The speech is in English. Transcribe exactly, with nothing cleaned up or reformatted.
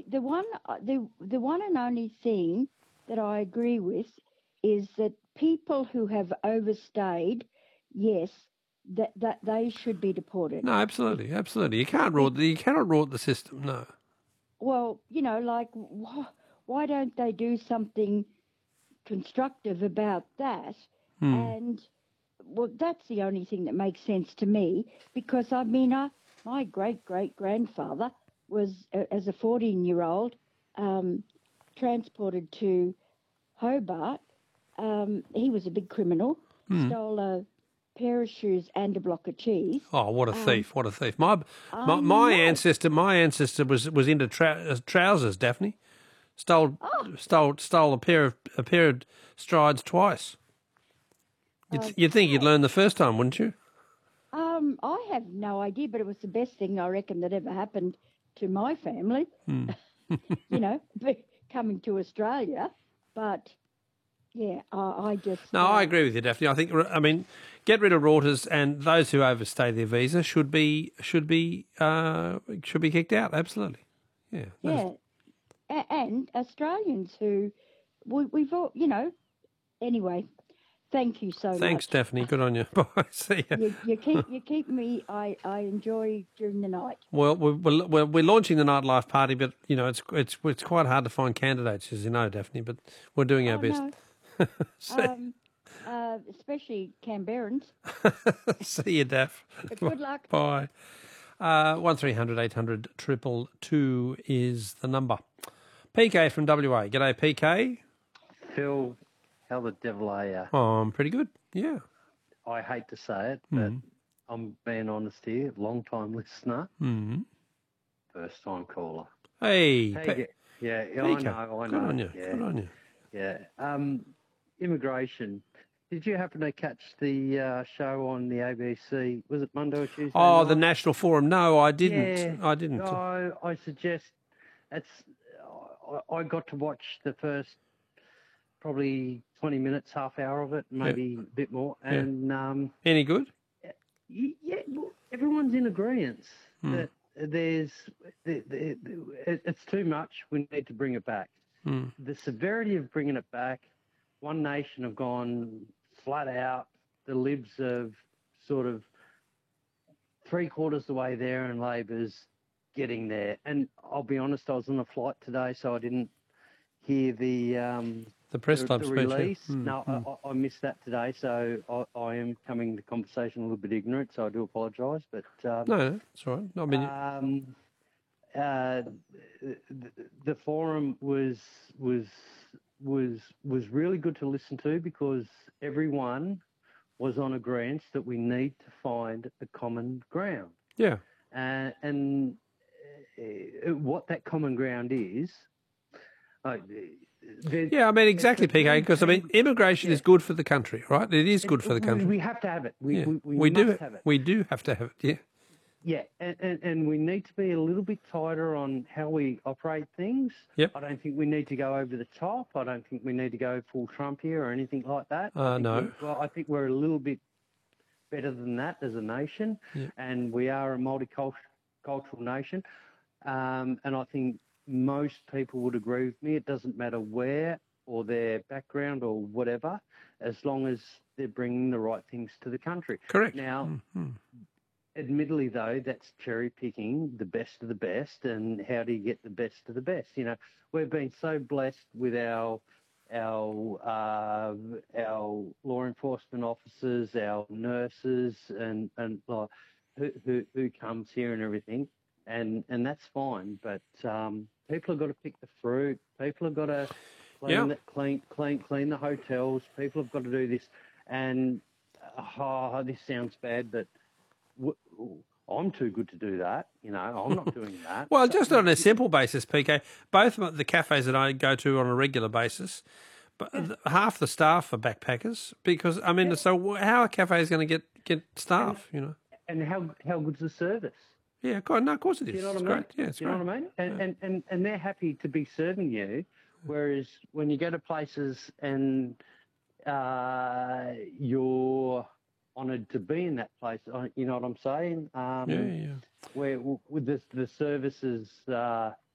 the one uh, the the one and only thing that I agree with is that people who have overstayed, yes, that that they should be deported. No, absolutely, absolutely. You can't rule. You cannot rule the system. No. Well, you know, like wh- why don't they do something constructive about that? Hmm. And well, that's the only thing that makes sense to me, because I mean, I, my great great grandfather was, uh, as a fourteen year old, um, transported to Hobart. Um, he was a big criminal, Hmm. stole a pair of shoes and a block of cheese. Oh, what a Um, thief! What a thief! My I my, my know. ancestor, my ancestor was was into trou- uh, trousers. Daphne stole Oh, stole stole a pair of a pair of strides twice. You'd, th- you'd think you'd okay. learn the first time, wouldn't you? Um, I have no idea, but it was the best thing I reckon that ever happened to my family. Hmm. You know, be- coming to Australia. But yeah, I, I just No, I uh, agree with you, Daphne. I think I mean, get rid of Reuters, and those who overstay their visa should be should be uh, should be kicked out. Absolutely, yeah. that is- yeah, a- and Australians who we, we've all, you know. Anyway, thank you so Thanks, much. Daphne. Good on you. Bye. See ya. You you keep you keep me. I, I enjoy during the night. Well, we're, we're, we're launching the nightlife party, but you know it's it's it's quite hard to find candidates, as you know, Daphne. But we're doing our Oh best. no, see, um, uh, especially Canberrans. see you, Daph. But good luck. Bye. Uh, one three hundred eight hundred triple two is the number. P K from W A. G'day, P K. Phil, how the devil are you? Oh, I'm pretty good. Yeah. I hate to say it, but Mm. I'm being honest here. Long time listener, Mm. first time caller. Hey. How P- you get- yeah, yeah, P I K. know, I Good know. on you. Yeah, Good on you. yeah. Um, immigration. Did you happen to catch the uh, show on the A B C? Was it Monday or Tuesday? Oh, night? the National Forum. No, I didn't. Yeah. I didn't. I, I suggest it's. I, I got to watch the first probably twenty minutes, half hour of it, maybe a bit more, Yeah. and um, Any good? y- yeah, well, everyone's in agreement Hmm. that there's the, the, the, it's too much. We need to bring it back. Hmm. The severity of bringing it back. One Nation have gone flat out. The Libs have sort of three quarters the way there, and Labor's getting there. And I'll be honest, I was on a flight today, so I didn't hear the um, The press the, club the speech. yeah. release. Hmm, No, hmm. I, I missed that today, so I, I am coming to conversation a little bit ignorant, so I do apologise. But um, No, no, that's all right. I mean, um, uh, the, the forum was was was was really good to listen to, because everyone was on agreement that we need to find a common ground. yeah. Uh, and uh, what that common ground is, uh, there- Yeah, I mean, exactly, it's a P K, because, I mean, immigration yeah. is good for the country, right? It is good it- for the we- country. We have to have it. We, yeah. we, we, do. must have it. We do have to have it, yeah. Yeah, and, and, and we need to be a little bit tighter on how we operate things. Yep. I don't think we need to go over the top. I don't think we need to go full Trump here or anything like that. I Uh, think no. we- Well, I think we're a little bit better than that as a nation, Yep. and we are a multicultural nation. Um, and I think most people would agree with me. It doesn't matter where or their background or whatever, as long as they're bringing the right things to the country. Correct. Now, Mhm. admittedly, though, that's cherry picking the best of the best, and how do you get the best of the best? You know, we've been so blessed with our our uh, our law enforcement officers, our nurses, and and uh, who, who who comes here and everything, and and that's fine. But um, people have got to pick the fruit. People have got to clean Yeah. the, clean clean clean the hotels. People have got to do this, and oh, this sounds bad, but I'm too good to do that. You know, I'm not doing that. Well, just on a simple basis, P K, both of the cafes that I go to on a regular basis, but Yeah. half the staff are backpackers because, I mean, Yeah. so how are cafes going to get, get staff, you know? And how how good's the service? Yeah, God, no, of course it is. Do you know what it's I mean? great. Yeah, it's Do you great. know what I mean? And, Yeah. and, and, and they're happy to be serving you, whereas when you go to places and uh, you're honoured to be in that place, uh, you know what I'm saying? Um, Yeah, yeah. Where with the the services uh,